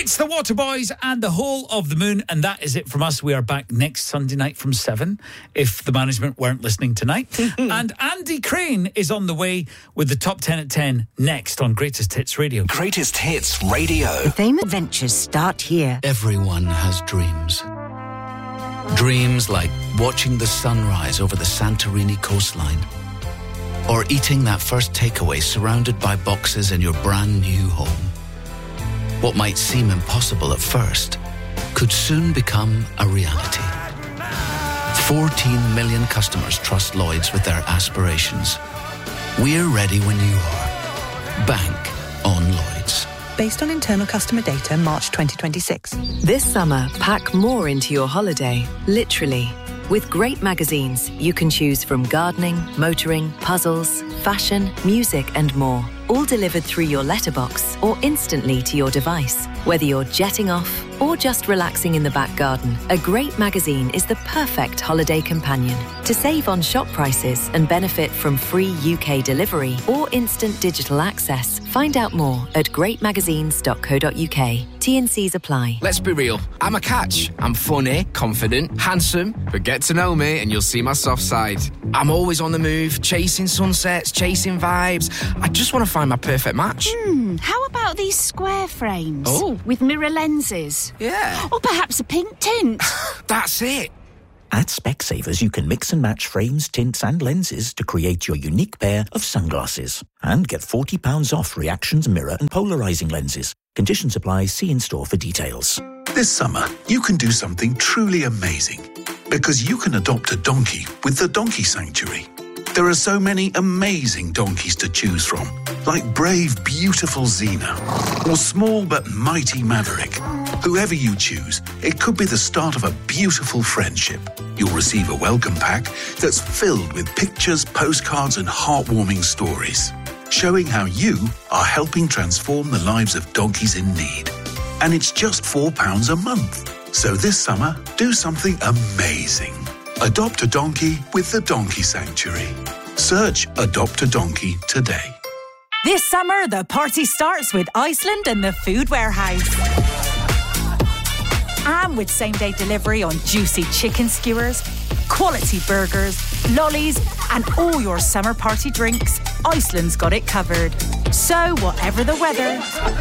It's the Waterboys and the Whole of the Moon, and that is it from us. We are back next Sunday night from 7, if the management weren't listening tonight. And Andy Crane is on the way with the Top 10 at 10 next on Greatest Hits Radio. Greatest Hits Radio. The famous adventures start here. Everyone has dreams. Dreams like watching the sunrise over the Santorini coastline, or eating that first takeaway surrounded by boxes in your brand new home. What might seem impossible at first could soon become a reality. 14 million customers trust Lloyds with their aspirations. We're ready when you are. Bank on Lloyds. Based on internal customer data, March 2026. This summer, pack more into your holiday, literally. With great magazines, you can choose from gardening, motoring, puzzles, fashion, music and more. All delivered through your letterbox or instantly to your device. Whether you're jetting off or just relaxing in the back garden, a great magazine is the perfect holiday companion. To save on shop prices and benefit from free UK delivery or instant digital access, find out more at greatmagazines.co.uk. T&Cs apply. Let's be real. I'm a catch. I'm funny, confident, handsome, but get to know me and you'll see my soft side. I'm always on the move, chasing sunsets, chasing vibes. I just want to find my perfect match. How about these square frames? Oh. With mirror lenses? Yeah. Or perhaps a pink tint? That's it. At Specsavers, you can mix and match frames, tints and lenses to create your unique pair of sunglasses. And get £40 off reactions, mirror and polarising lenses. Conditions apply. See in-store for details. This summer, you can do something truly amazing. Because you can adopt a donkey with the Donkey Sanctuary. There are so many amazing donkeys to choose from. Like brave, beautiful Xena. Or small but mighty Maverick. Whoever you choose, it could be the start of a beautiful friendship. You'll receive a welcome pack that's filled with pictures, postcards and heartwarming stories, showing how you are helping transform the lives of donkeys in need. And it's just £4 a month. So this summer, do something amazing. Adopt a donkey with the Donkey Sanctuary. Search Adopt a Donkey today. This summer, the party starts with Iceland and the Food Warehouse. And with same-day delivery on juicy chicken skewers, quality burgers, lollies, and all your summer party drinks, Iceland's got it covered. So, whatever the weather,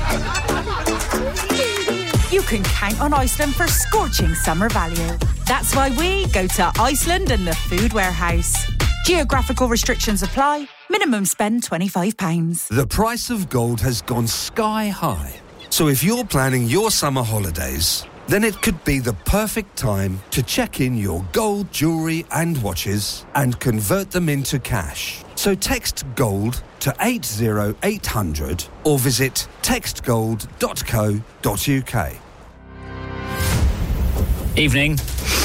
you can count on Iceland for scorching summer value. That's why we go to Iceland and the Food Warehouse. Geographical restrictions apply. Minimum spend £25. The price of gold has gone sky high. So if you're planning your summer holidays, then it could be the perfect time to check in your gold jewellery and watches and convert them into cash. So text GOLD to 80800 or visit textgold.co.uk. Evening.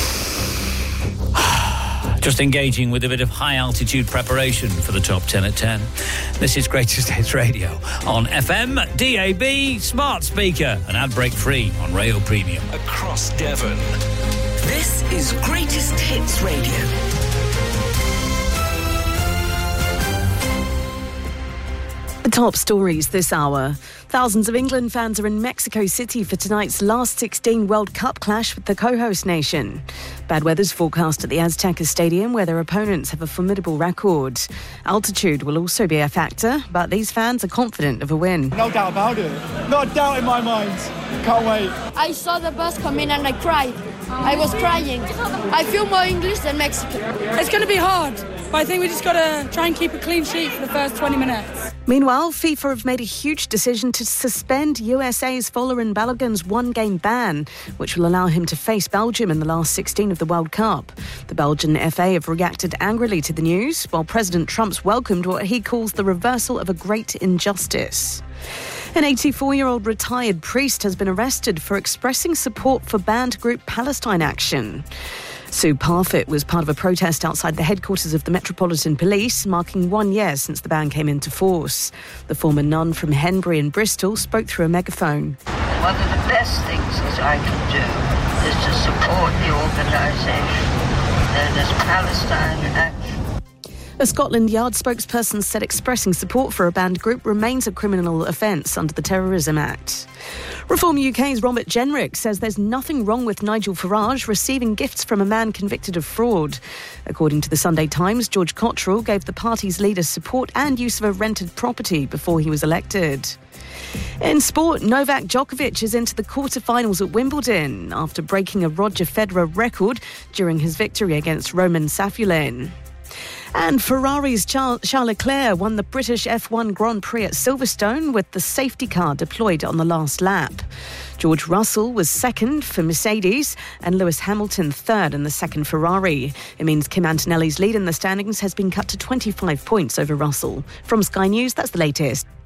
Just engaging with a bit of high-altitude preparation for the Top 10 at 10. This is Greatest Hits Radio on FM, DAB, smart speaker, and ad-break free on Rayo Premium. Across Devon. This is Greatest Hits Radio. The top stories this hour. Thousands of England fans are in Mexico City for tonight's last 16 World Cup clash with the co-host nation. Bad weather's forecast at the Azteca Stadium, where their opponents have a formidable record. Altitude will also be a factor, but these fans are confident of a win. No doubt about it. Not a doubt in my mind. Can't wait. I saw the bus come in and I cried. I was crying. I feel more English than Mexican. It's going to be hard, but I think we just got to try and keep a clean sheet for the first 20 minutes. Meanwhile, FIFA have made a huge decision to suspend USA's Folarin Balogun's one-game ban, which will allow him to face Belgium in the last 16 of the World Cup. The Belgian FA have reacted angrily to the news, while President Trump's welcomed what he calls the reversal of a great injustice. An 84-year-old retired priest has been arrested for expressing support for banned group Palestine Action. Sue Parfitt was part of a protest outside the headquarters of the Metropolitan Police, marking 1 year since the ban came into force. The former nun from Henbury in Bristol spoke through a megaphone. One of the best things that I can do is to support the organisation known as Palestine Action. A Scotland Yard spokesperson said expressing support for a banned group remains a criminal offence under the Terrorism Act. Reform UK's Robert Jenrick says there's nothing wrong with Nigel Farage receiving gifts from a man convicted of fraud. According to the Sunday Times, George Cottrell gave the party's leader support and use of a rented property before he was elected. In sport, Novak Djokovic is into the quarter-finals at Wimbledon after breaking a Roger Federer record during his victory against Roman Safulin. And Ferrari's Charles Leclerc won the British F1 Grand Prix at Silverstone with the safety car deployed on the last lap. George Russell was second for Mercedes and Lewis Hamilton third in the second Ferrari. It means Kim Antonelli's lead in the standings has been cut to 25 points over Russell. From Sky News, that's the latest.